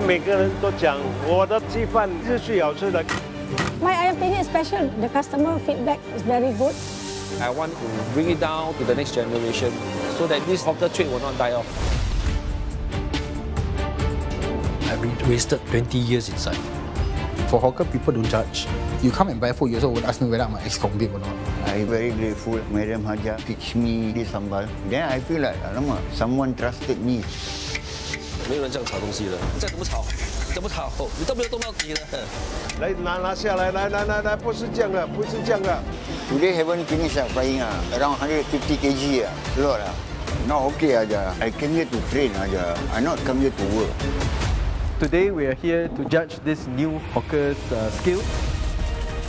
每个人都讲我的鸡饭是最好吃的。 My ayam penyet is special. The customer feedback is very good. I want to bring it down to the next generation so that this hawker trade will not die off. I've wasted 20 years inside. For hawker, people don't judge. You come and buy food, you also would ask me whether I'm an ex-convict or not. I'm very grateful. Madam Haja teach me this sambal. Then I feel like, alamak, someone trusted me. 没有人这样炒东西的，你再怎么炒，你都没有动到底的。 来拿下来，来，不是这样的，不是这样的。 Today haven't finished frying around 150 kg a lot Not okay aja. I came here to train aja. I not come here to work. Today we are here to judge this new hawker's skill.